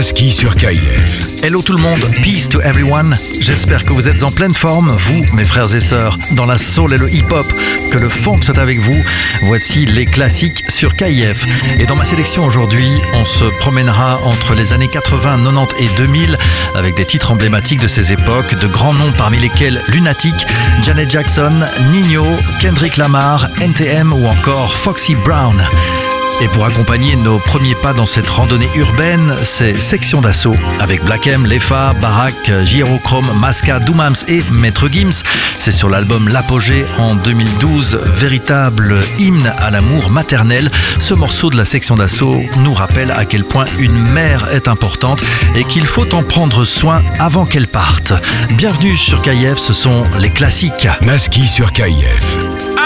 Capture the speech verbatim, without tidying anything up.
Maski sur K I F. Hello tout le monde, peace to everyone. J'espère que vous êtes en pleine forme, vous, mes frères et sœurs, dans la soul et le hip-hop. Que le funk soit avec vous. Voici les classiques sur K I F. Et dans ma sélection aujourd'hui, on se promènera entre les années quatre-vingts, quatre-vingt-dix et deux mille avec des titres emblématiques de ces époques, de grands noms parmi lesquels Lunatic, Janet Jackson, Nino, Kendrick Lamar, N T M ou encore Foxy Brown. Et pour accompagner nos premiers pas dans cette randonnée urbaine, c'est Section d'Assaut avec Black M, Lefa, Barak, Gyrochrome, Maska, Doomams et Maître Gims. C'est sur l'album L'Apogée en deux mille douze, véritable hymne à l'amour maternel. Ce morceau de la Section d'Assaut nous rappelle à quel point une mère est importante et qu'il faut en prendre soin avant qu'elle parte. Bienvenue sur K I F, ce sont les classiques. Maski sur K I F.